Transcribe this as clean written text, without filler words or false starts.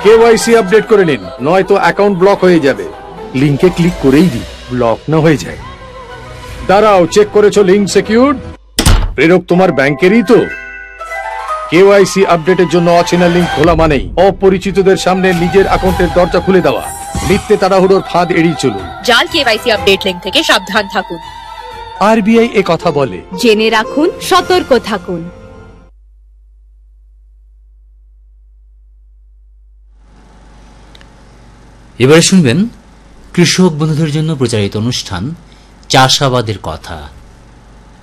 KYC update করে নিন, নয়তো অ্যাকাউন্ট ব্লক হয়ে যাবে। লিংকে ক্লিক করেই দিন, ব্লক না হয়ে যায়। দাঁড়াও, চেক করেছো লিংক সিকিউরড? প্রেরক তোমার ব্যাংকেরই তো। কেওয়াইসি আপডেটের জন্য অচেনা লিংক খোলা মানেই অপরিচিতদের সামনে নিজের অ্যাকাউন্টের দরজা খুলে দেওয়া। মিথ্যে তাড়াহুড়োর ফাঁদ এড়িয়ে চলুন। জাল কেওয়াইসি আপডেট লিংক থেকে সাবধান থাকুন। আরবিআই এ কথা বলে। জেনে রাখুন, সতর্ক থাকুন। এবারে শুনবেন কৃষক বন্ধুদের জন্য প্রচারিত অনুষ্ঠান চাষাবাদের কথা।